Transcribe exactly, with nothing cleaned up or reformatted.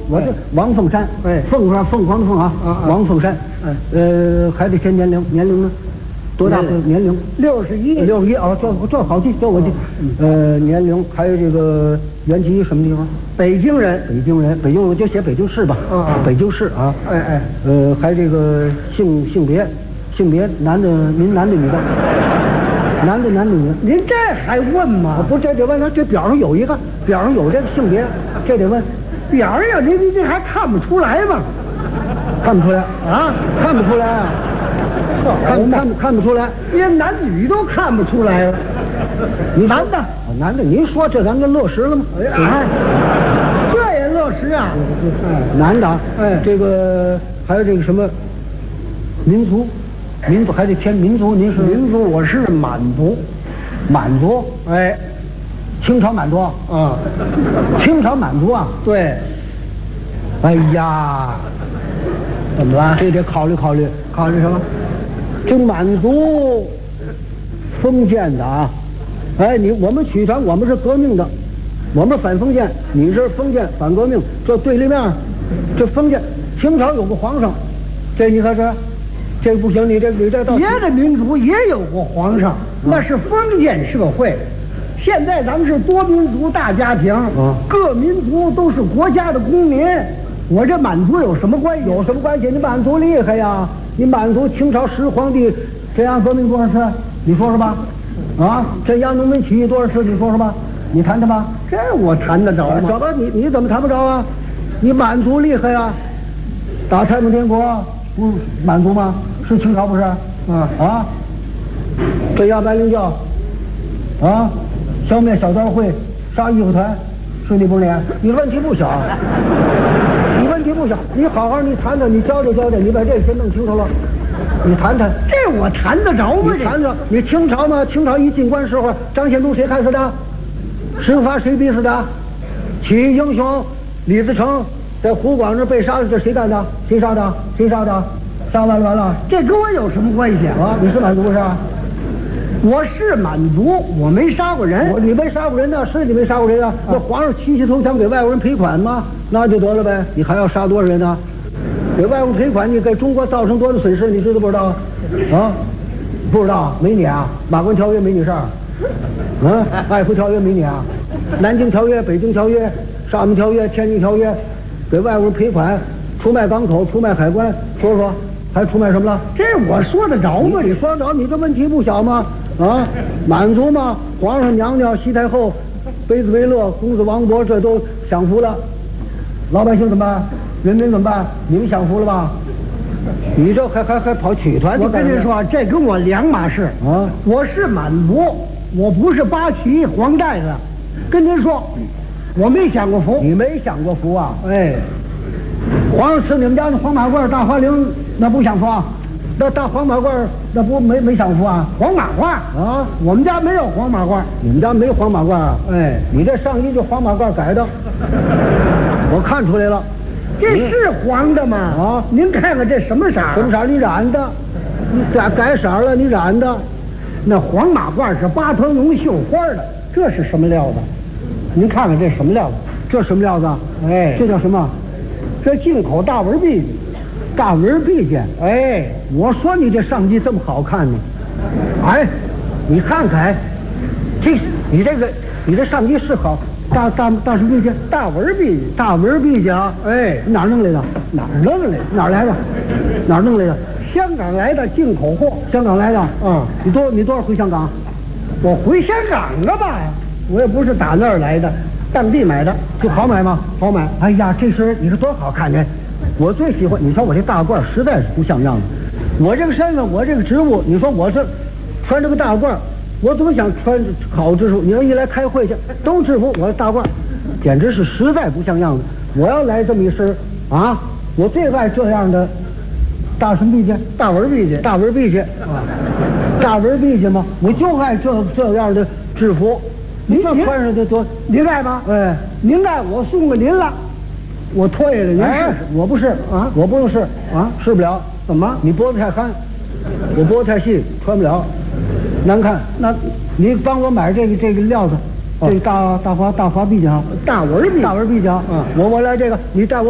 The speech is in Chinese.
我这王凤山， 哎， 凤是凤凰的凤啊，王凤山， 嗯， 呃，还得填年龄，年龄呢？多大年龄？ 六十一， 六十一啊，这这好记，这我记。呃，年龄还有这个原籍什么地方？ 北京人， 北京人，北京我就写北京市吧。 啊， 北京市啊。 哎哎， 呃，还这个性性别，性别男的，您男的女的？男的男的女的？ 您这还问吗？ 不是，这得问他，这表上有一个，表上有这个性别，这得问。 表上有，您您这还看不出来吗？ 看不出来啊， 看不出来啊。看看看不出来， 连男女都看不出来了。男的， 男的，您说这咱跟落实了吗？ 哎，这也落实啊。 男的， 哎， 这个还有这个什么民族，民族还得填民族，您是民族，我是满族， 满族， 哎， 清朝满族啊， 清朝满族啊， 对。 哎呀， 怎么了？ 这得考虑考虑， 考虑什么？ 这满族，封建的啊，哎，你我们曲传我们是革命的，我们反封建，你是封建反革命，这对立面，这封建，清朝有个皇上，这你看这，这不行，你这你这到别的民族也有过皇上， 嗯、 那是封建社会。现在咱们是多民族大家庭， 嗯、 各民族都是国家的公民。我这满族有什么关系？ 有什么关系？你满族厉害呀！你满族清朝十皇帝镇压革命多少次？你说说吧。啊，镇压农民起义多少次？你说说吧。你谈谈吧。 这我谈得着吗？ 找吧，你你怎么谈不着啊？你满族厉害呀！打太平天国不满族吗？是清朝不是？ 啊啊！镇压白莲教，啊，消灭小刀会，杀义和团，是你不是你？你问题不小。你问题不小，你好好你谈谈，你交代交代，你把这先弄清楚了，你谈谈。 这我谈得着吗？ 你谈着，你清朝嘛，清朝一进关时候，张献忠谁害死的？石发谁逼死的？起义英雄李自成在湖广这被杀的，这谁干的？谁杀的？谁杀的？杀完了完了， 这跟我有什么关系啊？你是满族不是？ 我是满族，我没杀过人。 我你没杀过人呢？是你没杀过人啊？那皇上七七投降给外国人赔款吗？那就得了呗。你还要杀多少人呢？给外国赔款，你给中国造成多少损失？你知道不知道？啊，不知道？没你啊？马关条约没你事儿？啊，爱国条约没你啊？南京条约、北京条约、厦门条约、天津条约，给外国人赔款，出卖港口，出卖海关，说说还出卖什么了？ 这我说得着吗？ 你说得着？你这问题不小吗？啊，满族嘛，皇上、娘娘、西太后、卑子维勒、公子王勃，这都享福了。老百姓怎么办？人民怎么办？你们享福了吧？你这还还还跑曲团？ 我跟您说，这跟我两码事啊！ 我是满族，我不是八旗黄带子。跟您说，我没享过福。 你没享过福啊？ 哎， 皇上吃你们家那黄马褂、大花翎，那不享福啊？那大黄马褂那不没没享福啊？ 黄马褂啊， 我们家没有黄马褂。 你们家没黄马褂啊？ 哎， 你这上衣就黄马褂改的，我看出来了。 这是黄的吗？ 啊， 您看看这什么色？ 什么色？你染的，你改改色了，你染的。 那黄马褂是八头绒绣花的，这是什么料子？您看看这什么料子？ 这什么料子？ 哎， 这叫什么？ 这进口大纹璧。 大纹璧件， 哎， 我说你这上衣这么好看呢，哎，你看看，这你这个你这上衣是好大大大什么璧件？ 大纹璧， 大纹璧件啊！ 哎， 哪儿弄来的？ 哪儿弄来的？ 哪儿来的？哪儿弄来的？ 香港来的进口货， 香港来的。 嗯， 你多你多少回香港？ 我回香港了吧？我也不是打那儿来的，当地买的， 就好买吗？ 好买。 哎呀，这身你说多好看呢！我最喜欢，你说我这大褂实在是不像样子。我这个身份，我这个职务，你说我这穿这个大褂，我总想穿考制服。你要一来开会去，都制服，我大褂，简直是实在不像样子。我要来这么一身啊，我最爱这样的大什么璧件？ 大纹璧件， 大纹璧件啊，大纹璧件吗？我就爱这这样的制服。您这穿上就多， 您爱吗？ 哎， 您爱我送给您了。 我脱下来，您试试。我不是啊， 我不用试啊， 试不了。 怎么？ 你脖子太憨，我脖子太细，穿不了，难看。那你帮我买这个这个料子，这个大大花大花臂夹， 大纹臂， 大纹臂夹。 嗯， 我我来这个，你带我。